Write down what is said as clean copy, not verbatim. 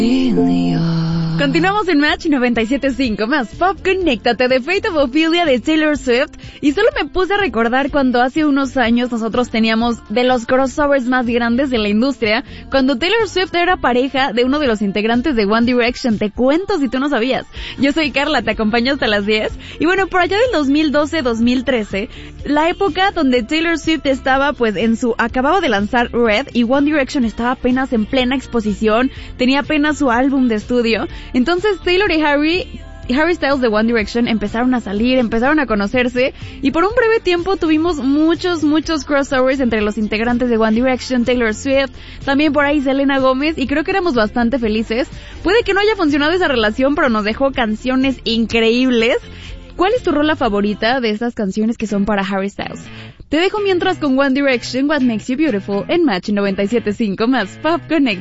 Continuamos en Match 97.5 más Pop. Conéctate de Fate of Ophelia de Taylor Swift. Y solo me puse a recordar cuando hace unos años nosotros teníamos de los crossovers más grandes de la industria, cuando Taylor Swift era pareja de uno de los integrantes de One Direction. Te cuento si tú no sabías. Yo soy Carla, te acompaño hasta las 10. Y bueno, por allá del 2012-2013, la época donde Taylor Swift estaba pues acababa de lanzar Red y One Direction estaba apenas en plena exposición, tenía apenas su álbum de estudio. Entonces Taylor y Harry Styles de One Direction empezaron a salir, empezaron a conocerse y por un breve tiempo tuvimos muchos crossovers entre los integrantes de One Direction, Taylor Swift, también por ahí Selena Gómez, y creo que éramos bastante felices. Puede que no haya funcionado esa relación, pero nos dejó canciones increíbles. ¿Cuál es tu rola favorita de estas canciones que son para Harry Styles? Te dejo mientras con One Direction, What Makes You Beautiful en Match 97.5 más Pop Connect.